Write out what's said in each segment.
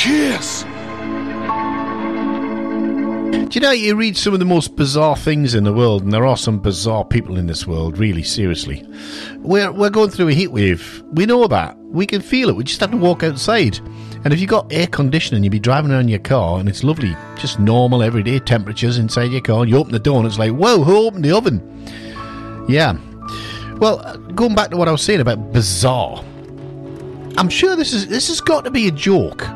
Cheers! Do you know, you read some of the most bizarre things in the world, and there are some bizarre people in this world, really, seriously. We're going through a heat wave. We know that. We can feel it. We just have to walk outside. And if you've got air conditioning, you'll be driving around your car, and it's lovely, just normal, everyday temperatures inside your car, and you open the door, and it's like, whoa, who opened the oven? Yeah. Well, going back to what I was saying about bizarre, I'm sure this has got to be a joke.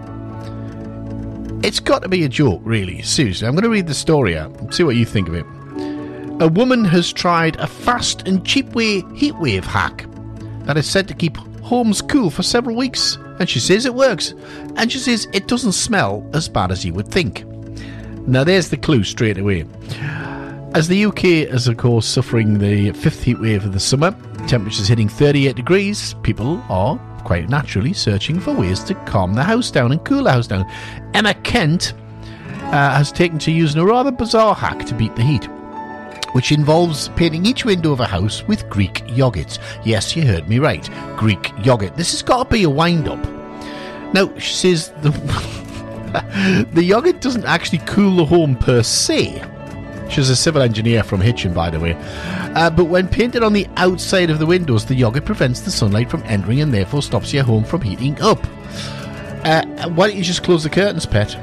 It's got to be a joke, really. Seriously, I'm going to read the story out and see what you think of it. A woman has tried a fast and cheap heatwave hack that is said to keep homes cool for several weeks. And she says it works. And she says it doesn't smell as bad as you would think. Now, there's the clue straight away. As the UK is, of course, suffering the fifth heatwave of the summer, temperatures hitting 38 degrees, people are quite naturally searching for ways to calm the house down and cool the house down. Emma Kent has taken to using a rather bizarre hack to beat the heat, which involves painting each window of a house with Greek yogurt. Yes, you heard me right. Greek yogurt. This has got to be a wind-up. Now, she says the yogurt doesn't actually cool the home per se. She's a civil engineer from Hitchin, by the way. But when painted on the outside of the windows, the yogurt prevents the sunlight from entering and therefore stops your home from heating up. Why don't you just close the curtains, pet?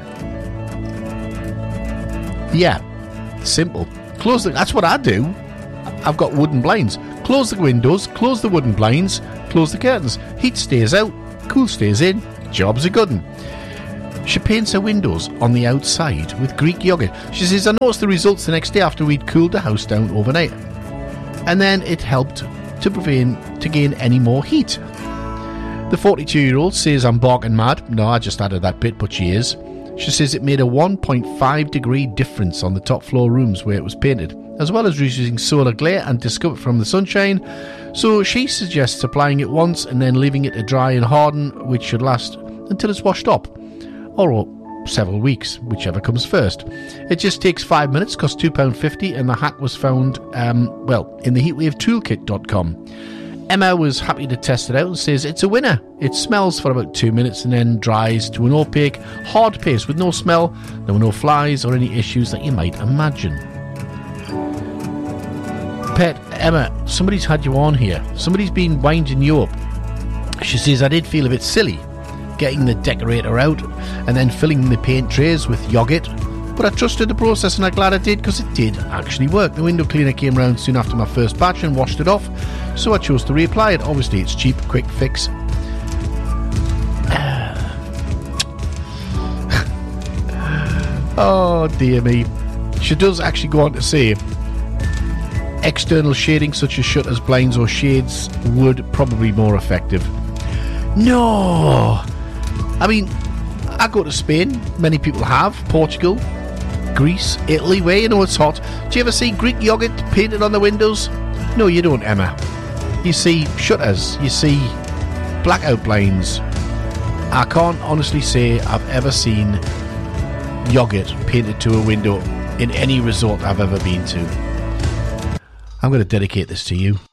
Yeah, simple. That's what I do. I've got wooden blinds. Close the windows, close the wooden blinds, close the curtains. Heat stays out, cool stays in. Job's a good one. She paints her windows on the outside with Greek yogurt. She says, I noticed the results the next day after we'd cooled the house down overnight. And then it helped to gain any more heat. The 42-year-old says, I'm barking mad. No, I just added that bit, but she is. She says it made a 1.5 degree difference on the top floor rooms where it was painted, as well as reducing solar glare and discomfort from the sunshine. So she suggests applying it once and then leaving it to dry and harden, which should last until it's washed up. Or several weeks, whichever comes first. It just takes 5 minutes, costs £2.50, and the hack was found, in the heatwavetoolkit.com. Emma was happy to test it out and says it's a winner. It smells for about 2 minutes and then dries to an opaque, hard paste with no smell. There were no flies or any issues that you might imagine. Pet, Emma, somebody's had you on here. Somebody's been winding you up. She says, I did feel a bit silly getting the decorator out and then filling the paint trays with yogurt, but I trusted the process and I'm glad I did because it did actually work. The window cleaner came round soon after my first batch and washed it off, so I chose to reapply it. Obviously it's cheap, quick fix. Oh dear me. She does actually go on to say external shading such as shutters, blinds or shades would probably be more effective. No! I mean, I go to Spain, many people have, Portugal, Greece, Italy, where you know it's hot. Do you ever see Greek yogurt painted on the windows? No, you don't, Emma. You see shutters, you see blackout blinds. I can't honestly say I've ever seen yogurt painted to a window in any resort I've ever been to. I'm going to dedicate this to you.